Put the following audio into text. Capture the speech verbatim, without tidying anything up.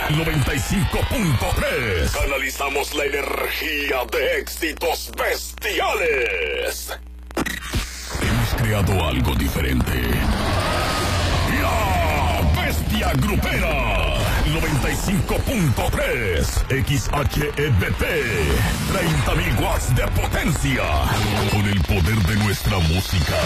noventa y cinco punto tres. Canalizamos la energía de éxitos bestiales. Hemos creado algo diferente. La Bestia Grupera. noventa y cinco punto tres. X H E B P. treinta mil watts de potencia. Con el poder de nuestra música